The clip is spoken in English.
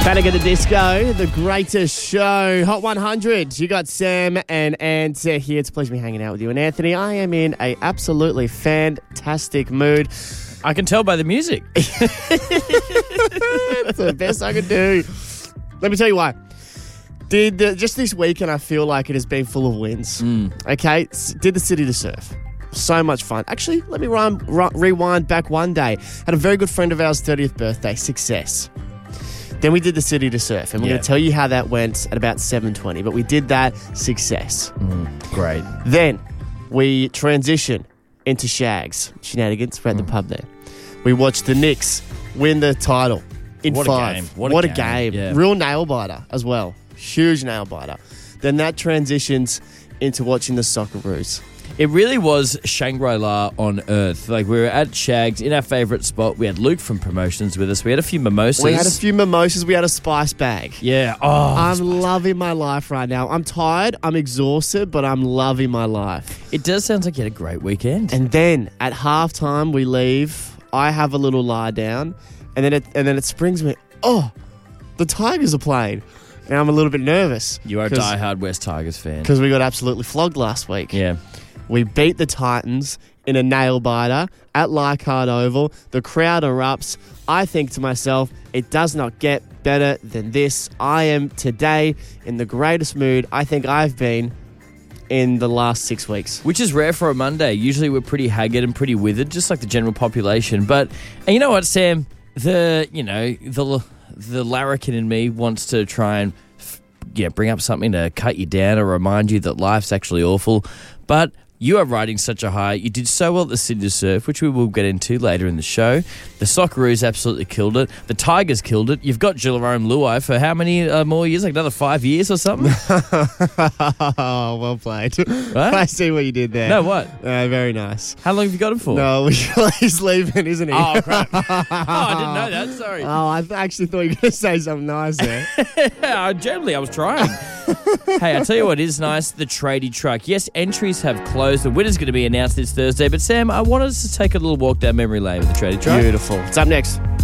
Panic at the Disco, the greatest show. Hot 100. You got Sam and Ant here. It's a pleasure to be hanging out with you. And Anthony, I am in a absolutely fantastic mood. I can tell by the music. It's the best I can do. Let me tell you why. Just this weekend, I feel like it has been full of wins. Okay, did the City to Surf. So much fun. Actually, let me rewind back one day. Had a very good friend of ours' 30th birthday, Success. Then we did the City to Surf, and we're going to tell you how that went at about 7:20. But we did that, Success. Great. Then we transition into Shags. Shenanigans. We're at the pub there. We watched the Knicks win the title in What a 5. game. What a game. Yeah. Real nail biter as well. Huge nail biter. Then that transitions into watching the Socceroos. It really was Shangri-La on Earth. Like, we were at Shags in our favourite spot. We had Luke from Promotions with us. We had a few mimosas. We had a few mimosas. We had a spice bag. Yeah. Oh, I'm loving my life right now. I'm tired. I'm exhausted, but I'm loving my life. it does sound like you had a great weekend. And then at halftime, we leave. I have a little lie down, and then it springs me. Oh, the Tigers are playing, and I'm a little bit nervous. You are a diehard West Tigers fan. Because we got absolutely flogged last week. Yeah. We beat the Titans in a nail-biter at Leichhardt Oval. The crowd erupts. I think to myself, it does not get better than this. I am today in the greatest mood I think I've been in the last 6 weeks. Which is rare for a Monday. Usually we're pretty haggard and pretty withered, just like the general population. But, and you know what, Sam? The larrikin in me wants to try and bring up something to cut you down or remind you that life's actually awful. But you are riding such a high. You did so well at the City to Surf, which we will get into later in the show. The Socceroos absolutely killed it. The Tigers killed it. You've got Jerome Luai for how many more years? Like another 5 years or something? Oh, well played. What? I see what you did there. No, what? Very nice. How long have you got him for? No, he's leaving, isn't he? Oh, crap. Oh, I didn't know that. Sorry. Oh, I actually thought you were going to say something nice there. Yeah, I was trying. Hey, I'll tell you what is nice, the tradie truck. Yes, entries have closed. The winner's going to be announced this Thursday. But, Sam, I want us to take a little walk down memory lane with the tradie truck. Beautiful. It's up next.